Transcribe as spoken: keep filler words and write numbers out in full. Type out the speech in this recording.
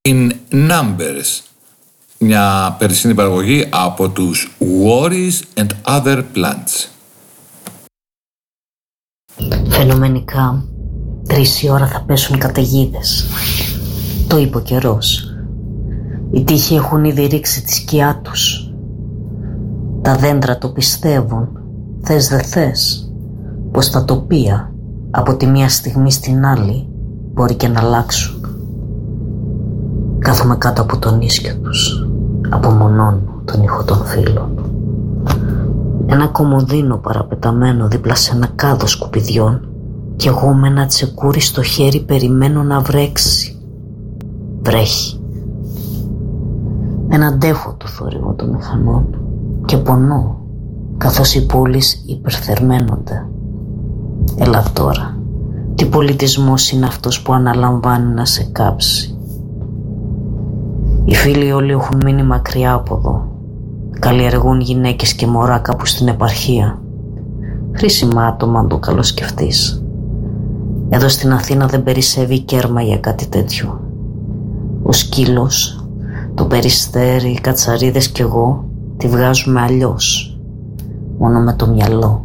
In Numbers, μια περσινή παραγωγή από τους Worries and Other Plants. Φαινομενικά, τρεις η ώρα θα πέσουν καταιγίδες. Το είπε ο καιρός. Οι τείχοι έχουν ήδη ρίξει τη σκιά τους. Τα δέντρα το πιστεύουν, θες δε θες, πως τα τοπία από τη μία στιγμή στην άλλη μπορεί και να αλλάξουν. Κάθομαι κάτω από τον ίσκιο τους, απομονώνω τον ήχο των φύλων. Ένα κομμωδίνο παραπεταμένο δίπλα σε ένα κάδο σκουπιδιών κι εγώ με ένα τσεκούρι στο χέρι περιμένω να βρέξει. Βρέχει. Δεν αντέχω το θόρυβο των μηχανών και πονώ καθώς οι πόλεις υπερθερμαίνονται. Έλα τώρα, τι πολιτισμός είναι αυτός που αναλαμβάνει να σε κάψει? Οι φίλοι όλοι έχουν μείνει μακριά από εδώ. Καλλιεργούν γυναίκες και μωρά κάπου στην επαρχία. Χρήσιμα άτομα αν το καλοσκεφτείς. Εδώ στην Αθήνα δεν περισσεύει κέρμα για κάτι τέτοιο. Ο σκύλος, το περιστέρι, οι κατσαρίδες κι εγώ τη βγάζουμε αλλιώς. Μόνο με το μυαλό.